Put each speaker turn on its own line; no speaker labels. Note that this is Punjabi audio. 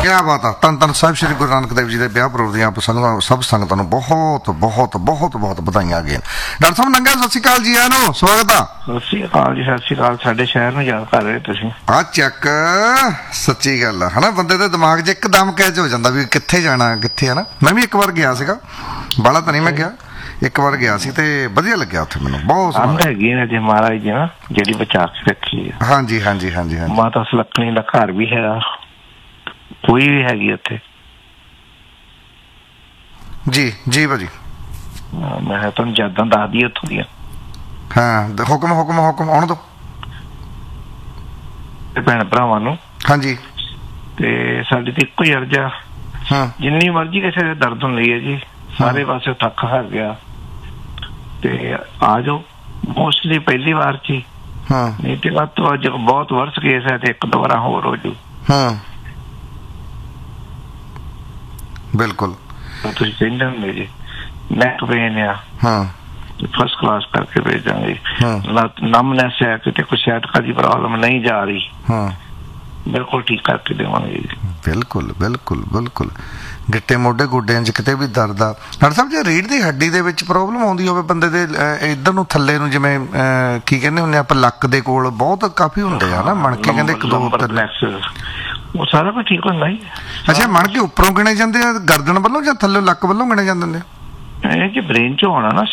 ਕਿਆ ਬਾਤ ਆ। ਧੰਨ ਧੰਨ ਸਾਹਿਬ ਸ਼੍ਰੀ ਗੁਰੂ ਨਾਨਕ ਦੇਵ ਜੀ ਦੇ ਵਿਆਹ ਪੁਰਬ ਦੀਆਂ ਸਭ ਸੰਗਤਾਂ ਨੂੰ ਬਹੁਤ ਬਹੁਤ ਬਹੁਤ ਬਹੁਤ ਵਧਾਈਆਂ ਗਈਆਂ। ਡਾਕਟਰ ਸਾਹਿਬ ਨੰਗਾ, ਸਤਿ ਸ਼੍ਰੀ ਅਕਾਲ ਜੀ, ਆਇਆਂ ਨੂੰ ਸਵਾਗਤ ਆ।
ਸਤਿ ਸ਼੍ਰੀ ਅਕਾਲ ਜੀ, ਸਤਿ ਸ਼੍ਰੀ ਅਕਾਲ। ਸਾਡੇ ਸ਼ਹਿਰ ਨੂੰ ਯਾਦ ਕਰ ਰਹੇ ਤੁਸੀਂ?
ਆ ਚੱਕ, ਸੱਚੀ ਗੱਲ ਆ ਹਨਾ, ਬੰਦੇ ਦੇ ਦਿਮਾਗ 'ਚ ਇੱਕਦਮ ਕੈਚ ਹੋ ਜਾਂਦਾ ਵੀ ਕਿੱਥੇ ਜਾਣਾ ਕਿੱਥੇ, ਹਨਾ। ਮੈਂ ਵੀ ਇੱਕ ਵਾਰ ਗਿਆ ਸੀਗਾ, ਬਾਹਲਾ ਤਾਂ ਨਹੀਂ ਮੈਂ ਗਿਆ, ਇੱਕ ਵਾਰ ਗਿਆ ਸੀ ਤੇ ਵਧੀਆ ਲੱਗਿਆ ਉੱਥੇ, ਮੈਨੂੰ ਬਹੁਤ
ਅੰਧ ਹੈਗੀ ਨੇ ਜੇ ਮਹਾਰਾਜ ਜੀ ਨਾ ਜਿਹੜੀ ਬਚਾ ਕੇ ਰੱਖੀ ਆ।
ਹਾਂਜੀ ਹਾਂਜੀ ਹਾਂਜੀ ਹਾਂਜੀ।
ਮਾਤਾ ਸੁਲੱਖਣੀ ਦਾ ਘਰ ਵੀ ਹੈਗਾ, ਕੋਈ ਵੀ ਹੈਗੀ ਉੱਥੇ
ਜੀ ਜੀ ਭਾਜੀ।
ਮੈਂ ਤੁਹਾਨੂੰ ਯਾਦਾਂ ਦੱਸਦੀ ਉੱਥੋਂ ਦੀਆਂ।
ਹਾਂ, ਹੁਕਮ ਹੁਕਮ ਹੁਕਮ ਆਉਣ ਦੋ
ਭੈਣ ਭਰਾਵਾਂ ਨੂੰ।
ਹਾਂਜੀ।
ਤੇ ਸਾਡੀ ਤੇ ਇੱਕੋ ਹੀ ਅਰਜ਼ਾ, ਜਿੰਨੀ ਮਰਜ਼ੀ ਕਿਸੇ ਦੇ ਦਰਦ ਹੁੰਦੀ ਹੈ ਜੀ, ਸਾਰੇ ਪਾਸੇ ਥੱਕ ਹਾਰ ਗਿਆ ਤੇ ਆ ਜਾਓ। ਮੋਸਟਲੀ ਪਹਿਲੀ ਵਾਰ ਚ ਹੀ, ਨਹੀਂ ਤੇ ਵੱਧ ਤੋਂ ਵੱਧ ਬਹੁਤ ਵਰਸ ਕੇਸ ਹੈ ਤੇ ਇੱਕ ਦੋ ਵਾਰ ਹੋਰ ਹੋ ਜੂ।
ਬਿਲਕੁਲ।
ਤੁਸੀਂ ਕਹਿੰਦੇ ਹੁੰਦੇ ਜੀ ਨੈਕ ਪੇਨ ਆ, ਫਸਟ ਕਲਾਸ ਕਰਕੇ ਭੇਜਾਂਗੇ। ਨਮਨੈਸ ਹੈ ਕਿਤੇ ਕੋਈ ਸੈਟਿਕਾ ਦੀ ਪ੍ਰੋਬਲਮ ਨਹੀਂ ਜਾ ਰਹੀ, ਬਿਲਕੁਲ ਠੀਕ ਕਰਕੇ ਦੇਵਾਂਗੇ। ਬਿਲਕੁਲ
ਬਿਲਕੁਲ ਬਿਲਕੁਲ। ਗਿੱਟੇ ਮੋਢੇ ਗੋਡਿਆਂ 'ਚ ਕਿਤੇ ਵੀ ਦਰਦ ਆ ਡਾਕਟਰ ਸਾਹਿਬ, ਜੇ ਰੀੜ੍ਹ ਦੀ ਹੱਡੀ ਦੇ ਵਿੱਚ ਪ੍ਰੋਬਲਮ ਆਉਂਦੀ ਹੋਵੇ ਬੰਦੇ ਦੇ ਇੱਧਰ ਨੂੰ ਥੱਲੇ ਨੂੰ, ਜਿਵੇਂ ਕੀ ਕਹਿੰਦੇ ਹੁੰਦੇ ਆਪਾਂ, ਲੱਕ ਦੇ ਕੋਲ ਬਹੁਤ ਕਾਫੀ ਹੁੰਦੇ ਆ ਨਾ ਮਣਕੇ, ਕਹਿੰਦੇ ਇੱਕ ਦੋ,
ਉਹ ਸਾਰਾ ਕੁਝ ਠੀਕ ਹੁੰਦਾ ਜੀ।
ਅੱਛਾ, ਮਣਕੇ ਉੱਪਰੋਂ ਗਿਣੇ ਜਾਂਦੇ ਆ ਗਰਦਨ ਵੱਲੋਂ ਜਾਂ ਥੱਲੇ ਲੱਕ ਵੱਲੋਂ ਗਿਣੇ ਜਾਂਦੇ ਨੇ?
ਇਹ ਜੀ ਬ੍ਰੇਨ 'ਚ ਹੋਣਾ ਨਾ